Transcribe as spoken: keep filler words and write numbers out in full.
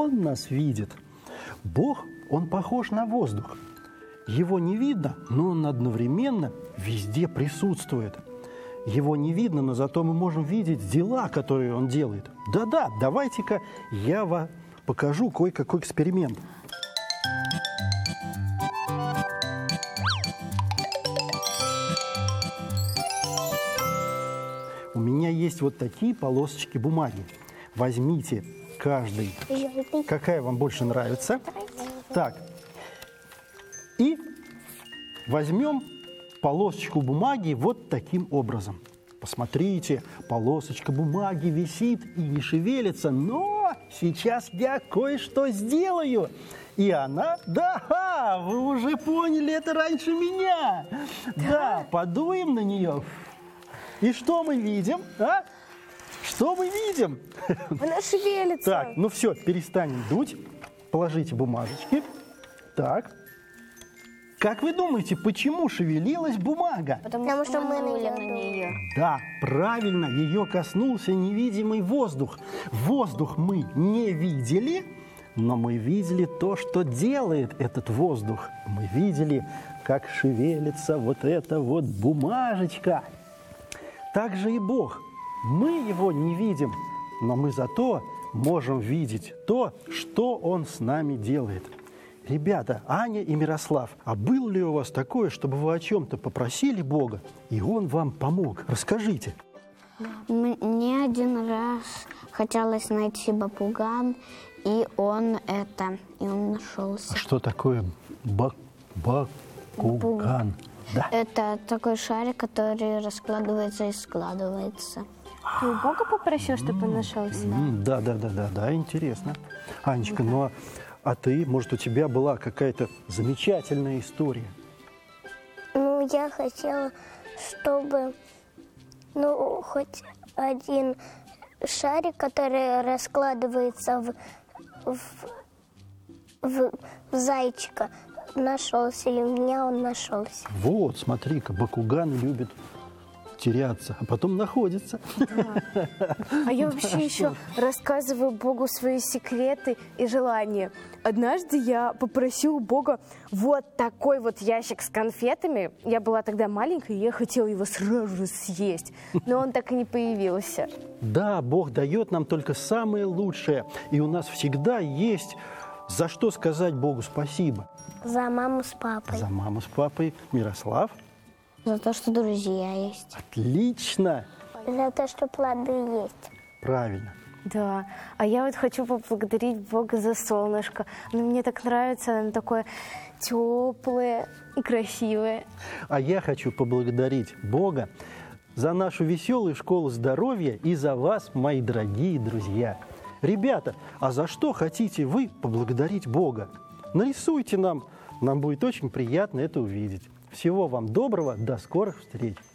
Он нас видит. Бог, Он похож на воздух. Его не видно, но Он одновременно везде присутствует. Его не видно, но зато мы можем видеть дела, которые Он делает. Да-да, давайте-ка я вам покажу кое-какой эксперимент. У меня есть вот такие полосочки бумаги. Возьмите каждый. Какая вам больше нравится? Так. И возьмем полосочку бумаги вот таким образом. Посмотрите, полосочка бумаги висит и не шевелится, но сейчас я кое-что сделаю. И она, да, вы уже поняли это раньше меня. Да, да, подуем на нее. И что мы видим, а? Что мы видим? Она шевелится. Так, ну все, перестанем дуть. Положите бумажечки. Так. Как вы думаете, почему шевелилась бумага? Потому, Потому что мы нули на нее. Да, правильно, ее коснулся невидимый воздух. Воздух мы не видели, но мы видели то, что делает этот воздух. Мы видели, как шевелится вот эта вот бумажечка. Так же и Бог. Мы Его не видим, но мы зато можем видеть то, что Он с нами делает. Ребята, Аня и Мирослав, а было ли у вас такое, чтобы вы о чем-то попросили Бога, и Он вам помог? Расскажите. Мне один раз хотелось найти бакуган, и он это, и он нашелся. А что такое бак, бакуган? Да. Это такой шарик, который раскладывается и складывается. Ты у Бога попросил, чтобы он нашелся? Да, да, да, да, да, интересно. Анечка, ну а, а ты, может, у тебя была какая-то замечательная история? Ну, я хотела, чтобы, ну, хоть один шарик, который раскладывается в, в, в, в зайчика, нашелся, и у меня он нашелся. Вот, смотри-ка, бакуганы любят теряться, а потом находятся. Да. А я вообще еще рассказываю Богу свои секреты и желания. Однажды я попросила Бога вот такой вот ящик с конфетами. Я была тогда маленькая, и я хотела его сразу же съесть. Но он так и не появился. Да, Бог дает нам только самое лучшее. И у нас всегда есть за что сказать Богу спасибо. За маму с папой. За маму с папой. Мирослав? За то, что друзья есть. Отлично! За то, что плоды есть. Правильно. Да, а я вот хочу поблагодарить Бога за солнышко. Оно мне так нравится, оно такое теплое и красивое. А я хочу поблагодарить Бога за нашу веселую школу здоровья и за вас, мои дорогие друзья. Ребята, а за что хотите вы поблагодарить Бога? Нарисуйте нам, нам будет очень приятно это увидеть. Всего вам доброго, до скорых встреч!